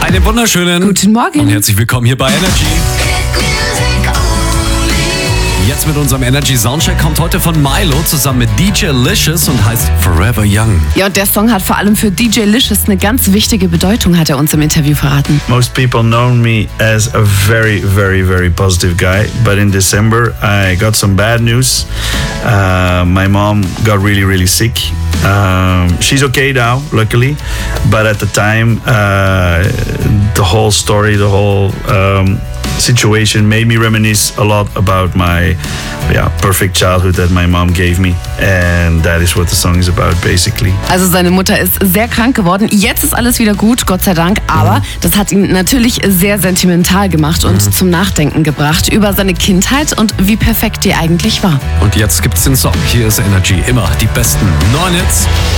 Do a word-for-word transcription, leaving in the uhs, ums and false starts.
Einen wunderschönen Guten Morgen. und herzlich willkommen hier bei Energy. Jetzt mit unserem Energy Soundcheck kommt heute von Milo zusammen mit D J Licious und heißt Forever Young. Ja, und der Song hat vor allem für D J Licious eine ganz wichtige Bedeutung, hat er uns im Interview verraten. Most people know me as a very, very, very positive guy. But in December, I got some bad news. Uh, my mom got really, really sick. Um, she's okay now, luckily. But at the time, uh, the whole story, the whole um, situation made me reminisce a lot about my yeah, perfect childhood that my mom gave me. And that is what the song is about, basically. Also seine Mutter ist sehr krank geworden. Jetzt ist alles wieder gut, Gott sei Dank. Aber mhm. das hat ihn natürlich sehr sentimental gemacht und mhm. zum Nachdenken gebracht über seine Kindheit und wie perfekt die eigentlich war. Und jetzt gibt's den Song. Hier ist Energy. Immer die besten neuen Hits.